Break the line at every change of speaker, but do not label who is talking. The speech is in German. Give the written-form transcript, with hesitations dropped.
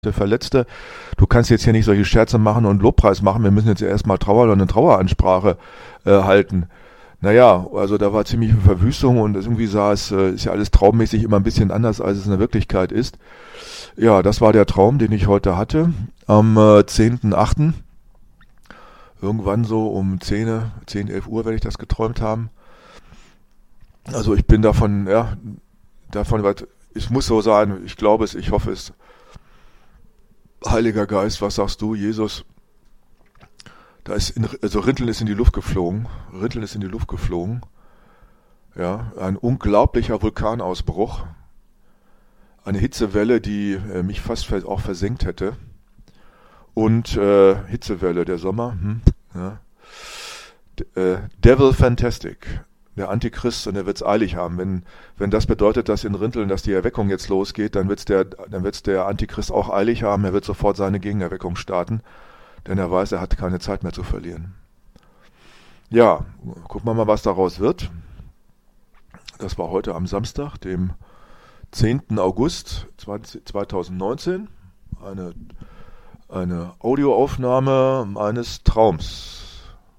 der Verletzte, du kannst jetzt hier nicht solche Scherze machen und Lobpreis machen, wir müssen jetzt erstmal eine Traueransprache halten. Naja, also da war ziemliche Verwüstung und irgendwie ist ja alles traummäßig immer ein bisschen anders, als es in der Wirklichkeit ist. Ja, das war der Traum, den ich heute hatte, am 10.8. Irgendwann so um 11 Uhr werde ich das geträumt haben. Also ich bin davon, es muss so sein, ich glaube es, ich hoffe es. Heiliger Geist, was sagst du, Jesus? Rinteln ist in die Luft geflogen. Ja, ein unglaublicher Vulkanausbruch. Eine Hitzewelle, die mich fast auch versenkt hätte. Und Hitzewelle, der Sommer. Ja. Devil Fantastic. Der Antichrist, und er wird's eilig haben. Wenn das bedeutet, dass in Rinteln, dass die Erweckung jetzt losgeht, dann wird's der Antichrist auch eilig haben. Er wird sofort seine Gegenerweckung starten, denn er weiß, er hat keine Zeit mehr zu verlieren. Ja, gucken wir mal, was daraus wird. Das war heute am Samstag, dem 10. August 2019. Eine Audioaufnahme eines Traums.